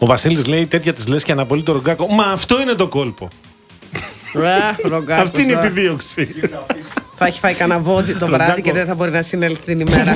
Ο Βασίλης λέει τέτοια της λες και αναπολύει το Ρογκάκο. Μα αυτό είναι το κόλπο. Αυτή είναι η επιδίωξη. Θα έχει φάει κανένα βόδι το βράδυ και δεν θα μπορεί να συνέλθει την ημέρα.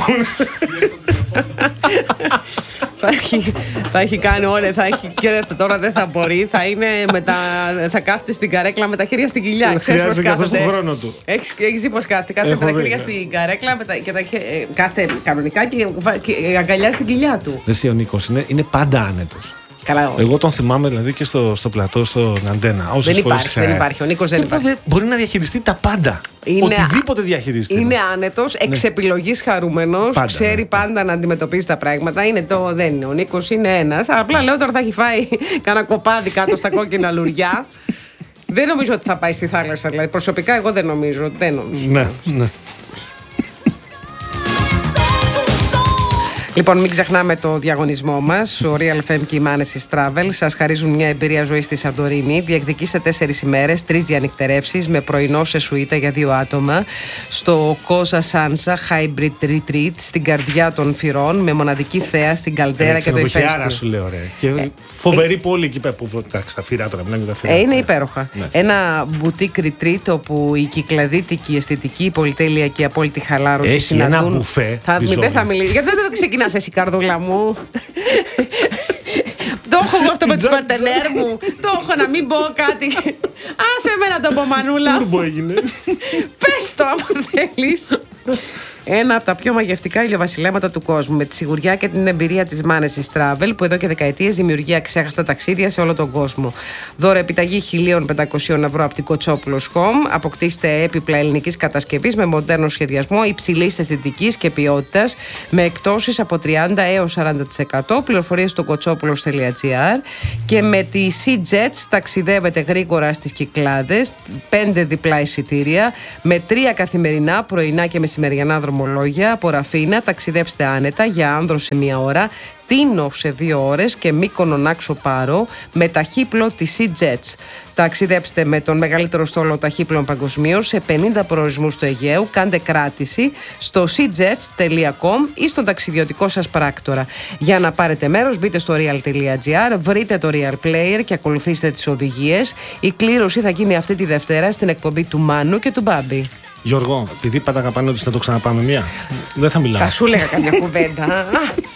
Θα έχει κάνει όλα, και τώρα δεν θα μπορεί. Θα κάθεται στην καρέκλα με τα χέρια στην κοιλιά. Χρειάζεται και αυτό τον χρόνο του. Έχεις δει πως κάθεται με τα χέρια στην καρέκλα κάθεται κανονικά και αγκαλιάζει την κοιλιά του. Εσύ ο Νίκος είναι πάντα άνετος. Καλά, εγώ τον θυμάμαι δηλαδή και στο πλατό, στον Αντένα. Δεν υπάρχει. Ο Νίκος δεν υπάρχει. Μπορεί να διαχειριστεί τα πάντα. Οτιδήποτε διαχειριστεί. Είναι άνετος, εξ επιλογής χαρούμενος. Ξέρει πάντα να αντιμετωπίζει τα πράγματα. Δεν είναι. Ο Νίκος είναι ένας. Απλά λέω τώρα θα έχει φάει κανένα κοπάδι κάτω στα κόκκινα λουριά. Δεν νομίζω ότι θα πάει στη θάλασσα. Δηλαδή, προσωπικά εγώ δεν νομίζω. Ναι. Λοιπόν, μην ξεχνάμε το διαγωνισμό μας. Ο Real FM και η Manesis Travel σας χαρίζουν μια εμπειρία ζωής στη Σαντορίνη. Διεκδικήστε 4 ημέρες, 3 διανυκτερεύσεις με πρωινό σε σουίτα για 2 άτομα στο Cosa Sansa Hybrid Retreat στην καρδιά των Φυρών με μοναδική θέα στην καλτέρα και το ηφαίστειο. Άρα σου λέω, ρε. Και φοβερή πόλη εκεί πέρα που στα Φυρά τώρα, μιλάμε για τα Φυρά. Είναι υπέροχα. Ναι. Ένα boutique retreat όπου η κυκλαδίτικη, η αισθητική, η πολυτέλεια και η απόλυτη χαλάρωση συναντούν. Έχει ένα μπουφέ. Δεν θα μιλήσει. Γιατί δεν ξεκινάς εσύ, καρδούλα μου. Το έχω εγώ αυτό με τους παρτενέρ μου. Το έχω να μην πω κάτι. Άσε εμένα το πω, Μανούλα. Πες το άμα θέλεις. Ένα από τα πιο μαγευτικά ηλιοβασιλέματα του κόσμου, με τη σιγουριά και την εμπειρία της Manesis Travel, που εδώ και δεκαετίες δημιουργεί αξέχαστα ταξίδια σε όλο τον κόσμο. Δώρο επιταγή 1.500 ευρώ από την Κοτσόπουλος Home. Αποκτήστε έπιπλα ελληνικής κατασκευής με μοντέρνο σχεδιασμό υψηλής αισθητικής και ποιότητας, με εκπτώσεις από 30% έως 40%. Πληροφορίες στο kotsopoulos.gr. Και με τη SeaJets ταξιδεύετε γρήγορα στις Κυκλάδες, 5 διπλά εισιτήρια, με 3 καθημερινά, πρωινά και μεσημεριανά δρομολόγια από Ραφίνα. Ταξιδέψτε άνετα για Άνδρο σε 1 ώρα, Τίνο σε 2 ώρες και Μύκονο Νάξο Πάρο με ταχύπλο της SeaJets. Ταξιδέψτε με τον μεγαλύτερο στόλο ταχύπλων παγκοσμίως σε 50 προορισμούς του Αιγαίου. Κάντε κράτηση στο seajets.com ή στον ταξιδιωτικό σας πράκτορα. Για να πάρετε μέρος, μπείτε στο real.gr, βρείτε το Real Player και ακολουθήστε τις οδηγίες. Η κλήρωση θα γίνει αυτή τη Δευτέρα στην εκπομπή του Μάνου και του Μπάμπη. Γιώργο, επειδή πάντα αγαπάνε ότι θα το ξαναπάμε μία, δεν θα μιλάω. Θα σου έλεγα καμιά κουβέντα.